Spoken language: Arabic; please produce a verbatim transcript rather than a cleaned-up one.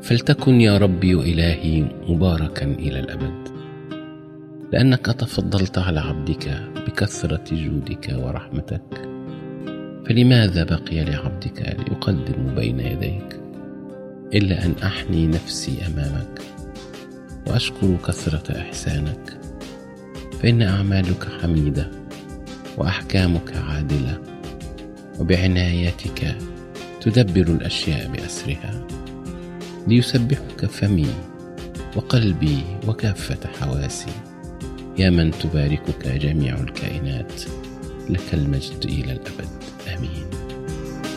فلتكن يا ربي إلهي مباركا إلى الأبد، لأنك تفضلت على عبدك بكثرة جودك ورحمتك. فلماذا بقي لعبدك ليقدم بين يديك إلا أن أحني نفسي أمامك وأشكر كثرة إحسانك؟ فإن أعمالك حميدة وأحكامك عادلة، وبعنايتك تدبر الأشياء بأسرها. ليسبحك فمي وقلبي وكافة حواسي، يا من تباركك جميع الكائنات. لك المجد إلى الأبد. آمين.